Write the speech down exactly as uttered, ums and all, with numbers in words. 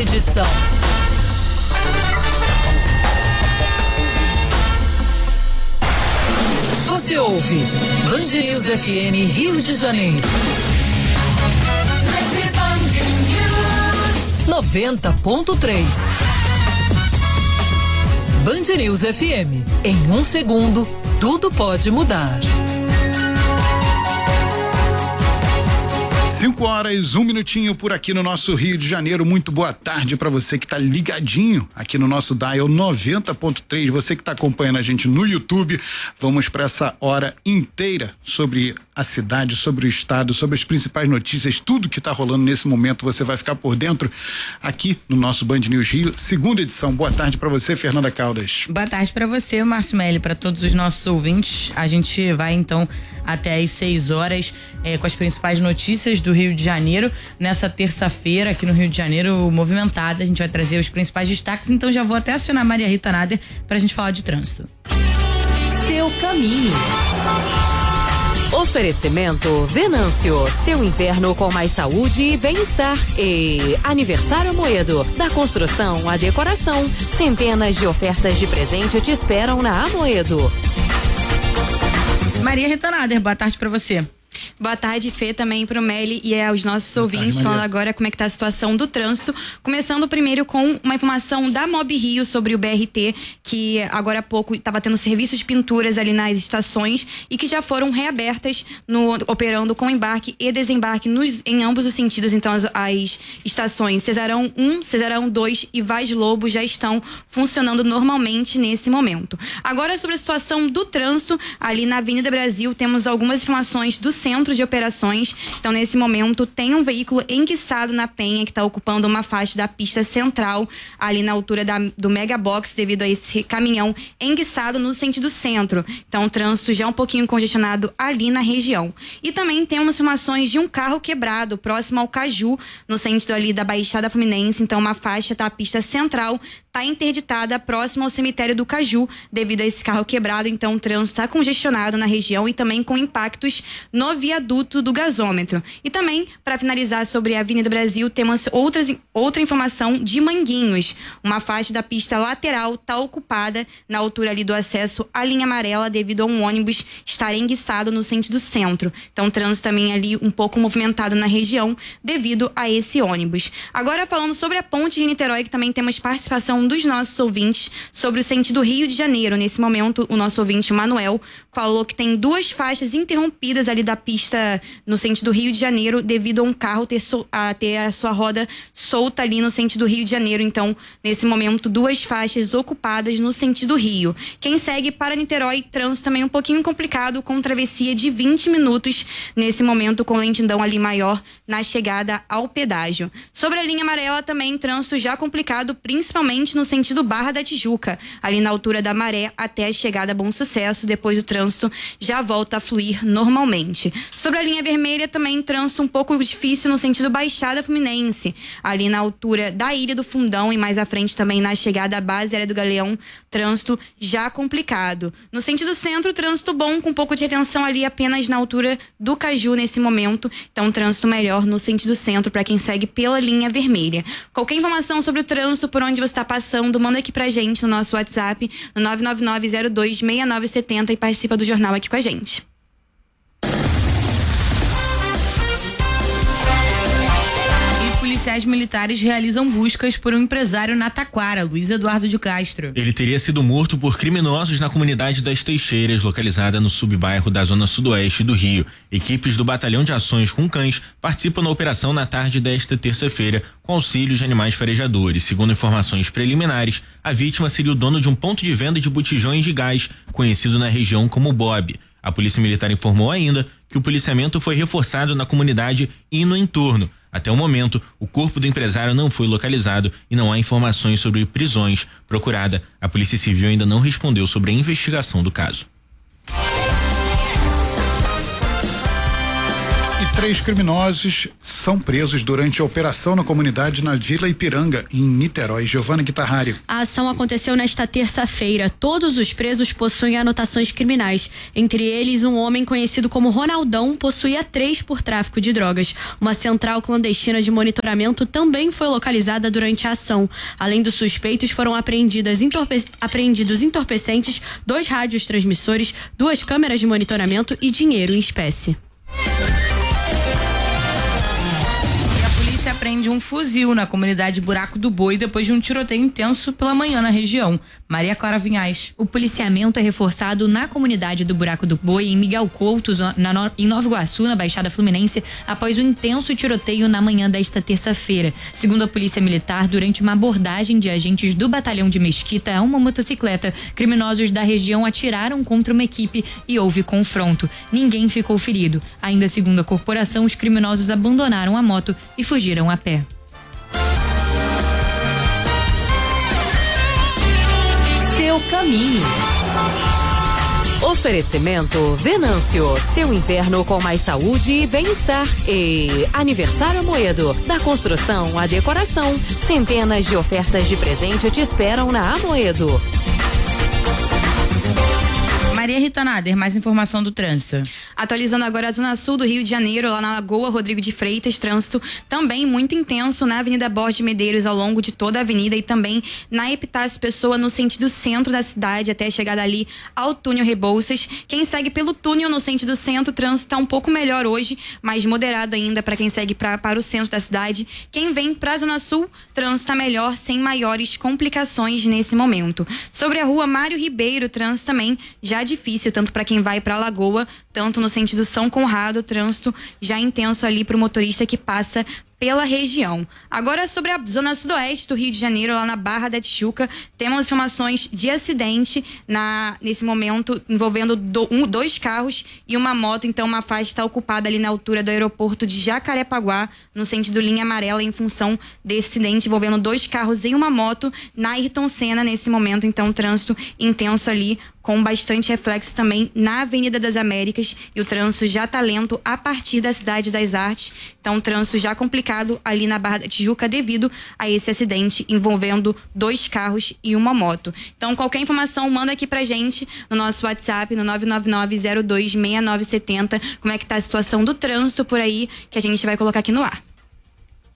edição. Você ouve Band News F M Rio de Janeiro. noventa ponto três. Band News F M. Em um segundo, tudo pode mudar. Cinco horas, um minutinho por aqui no nosso Rio de Janeiro. Muito boa tarde para você que tá ligadinho aqui no nosso Dial noventa ponto três. Você que tá acompanhando a gente no YouTube. Vamos para essa hora inteira sobre a cidade, sobre o estado, sobre as principais notícias, tudo que tá rolando nesse momento. Você vai ficar por dentro aqui no nosso Band News Rio, segunda edição. Boa tarde para você, Fernanda Caldas. Boa tarde para você, Márcio Melli, para todos os nossos ouvintes. A gente vai então até às seis horas eh, com as principais notícias do Rio de Janeiro. Nessa terça-feira, aqui no Rio de Janeiro, movimentada, a gente vai trazer os principais destaques. Então já vou até acionar a Maria Rita Nader pra gente falar de trânsito. Seu caminho. Oferecimento Venâncio, seu inverno com mais saúde e bem-estar. E Aniversário Amoedo, da construção à decoração. Centenas de ofertas de presente te esperam na Amoedo. Maria Rita Nader, boa tarde pra você. Boa tarde, Fê, também pro Meli e aos nossos Boa ouvintes, tarde, falando agora como é que tá a situação do trânsito. Começando primeiro com uma informação da Mob Rio sobre o B R T, que agora há pouco estava tendo serviços de pinturas ali nas estações e que já foram reabertas, no, operando com embarque e desembarque nos, em ambos os sentidos. Então as, as estações Cesarão um, Cesarão dois e Vaz Lobo já estão funcionando normalmente nesse momento. Agora sobre a situação do trânsito, ali na Avenida Brasil temos algumas informações do centro de operações. Então, nesse momento, tem um veículo enguiçado na Penha que está ocupando uma faixa da pista central, ali na altura da, do Megabox, devido a esse caminhão enguiçado no sentido centro. Então, o trânsito já é um pouquinho congestionado ali na região. E também temos informações de um carro quebrado próximo ao Caju, no sentido ali da Baixada Fluminense. Então, uma faixa da pista central está interditada próximo ao cemitério do Caju, devido a esse carro quebrado. Então, o trânsito está congestionado na região e também com impactos no viaduto do gasômetro. E também, para finalizar sobre a Avenida Brasil, temos outras, outra informação de Manguinhos. Uma faixa da pista lateral está ocupada na altura ali do acesso à linha amarela, devido a um ônibus estar enguiçado no sentido centro. Então, o trânsito também ali um pouco movimentado na região, devido a esse ônibus. Agora, falando sobre a ponte de Niterói, que também temos participação dos nossos ouvintes sobre o sentido Rio de Janeiro. Nesse momento, o nosso ouvinte Manuel falou que tem duas faixas interrompidas ali da pista no sentido Rio de Janeiro, devido a um carro ter, so, a, ter a sua roda solta ali no sentido Rio de Janeiro. Então, nesse momento, duas faixas ocupadas no sentido Rio. Quem segue para Niterói, trânsito também um pouquinho complicado, com travessia de vinte minutos, nesse momento com lentidão ali maior na chegada ao pedágio. Sobre a linha amarela também, trânsito já complicado, principalmente no sentido Barra da Tijuca, ali na altura da Maré até a chegada a Bom Sucesso. Depois o trânsito já volta a fluir normalmente. Sobre a linha vermelha também, trânsito um pouco difícil no sentido Baixada Fluminense, ali na altura da Ilha do Fundão e mais à frente também na chegada à base aérea do Galeão, trânsito já complicado. No sentido centro, trânsito bom, com um pouco de retenção ali apenas na altura do Caju nesse momento. Então, trânsito melhor no sentido centro para quem segue pela linha vermelha. Qualquer informação sobre o trânsito, por onde você está passando, manda aqui pra gente no nosso WhatsApp, no nove nove nove zero dois seis nove sete zero, e participa do jornal aqui com a gente. Policiais militares realizam buscas por um empresário na Taquara, Luiz Eduardo de Castro. Ele teria sido morto por criminosos na comunidade das Teixeiras, localizada no subbairro da zona sudoeste do Rio. Equipes do Batalhão de Ações com Cães participam da operação na tarde desta terça-feira, com auxílio de animais farejadores. Segundo informações preliminares, a vítima seria o dono de um ponto de venda de botijões de gás, conhecido na região como Bob. A Polícia Militar informou ainda que o policiamento foi reforçado na comunidade e no entorno. Até o momento, o corpo do empresário não foi localizado e não há informações sobre prisões. Procurada, a Polícia Civil ainda não respondeu sobre a investigação do caso. E Três criminosos são presos durante a operação na comunidade na Vila Ipiranga, em Niterói. Giovana Guitarrari. A ação aconteceu nesta terça-feira. Todos os presos possuem anotações criminais. Entre eles, um homem conhecido como Ronaldão possuía três por tráfico de drogas. Uma central clandestina de monitoramento também foi localizada durante a ação. Além dos suspeitos, foram apreendidas entorpe... apreendidos entorpecentes, dois rádios transmissores, duas câmeras de monitoramento e dinheiro em espécie. Se apreende um fuzil na comunidade Buraco do Boi depois de um tiroteio intenso pela manhã na região. Maria Clara Vinhais. O policiamento é reforçado na comunidade do Buraco do Boi, em Miguel Coutos, na, na, em Nova Iguaçu, na Baixada Fluminense, após o intenso tiroteio na manhã desta terça-feira. Segundo a Polícia Militar, durante uma abordagem de agentes do Batalhão de Mesquita a uma motocicleta, criminosos da região atiraram contra uma equipe e houve confronto. Ninguém ficou ferido. Ainda segundo a corporação, os criminosos abandonaram a moto e fugiram a pé. Seu caminho. Oferecimento Venâncio, seu inverno com mais saúde e bem-estar. E Aniversário Amoedo, da construção à decoração. Centenas de ofertas de presente te esperam na Amoedo. Maria Rita Nader, mais informação do trânsito. Atualizando agora a Zona Sul do Rio de Janeiro, lá na Lagoa Rodrigo de Freitas, trânsito também muito intenso na Avenida Borges de Medeiros, ao longo de toda a avenida, e também na Epitácio Pessoa, no sentido centro da cidade, até a chegada ali ao túnel Rebouças. Quem segue pelo túnel no sentido centro, o trânsito está um pouco melhor hoje, mais moderado ainda para quem segue pra, para o centro da cidade. Quem vem para a Zona Sul, trânsito está melhor, sem maiores complicações nesse momento. Sobre a rua Mário Ribeiro, trânsito também já difícil, tanto para quem vai para a Lagoa, tanto no sentido São Conrado, trânsito já intenso ali para o motorista que passa pela região. Agora, sobre a zona sudoeste do Rio de Janeiro, lá na Barra da Tijuca, temos informações de acidente na, nesse momento envolvendo do, um, dois carros e uma moto. Então, uma faixa está ocupada ali na altura do aeroporto de Jacarepaguá, no sentido linha amarela, em função desse acidente envolvendo dois carros e uma moto na Ayrton Senna nesse momento. Então, trânsito intenso ali, com bastante reflexo também na Avenida das Américas, e o trânsito já tá lento a partir da Cidade das Artes. Então, o trânsito já complicado ali na Barra da Tijuca devido a esse acidente envolvendo dois carros e uma moto. Então, qualquer informação, manda aqui pra gente no nosso WhatsApp, no nove nove nove zero dois seis nove sete zero, como é que tá a situação do trânsito por aí, que a gente vai colocar aqui no ar.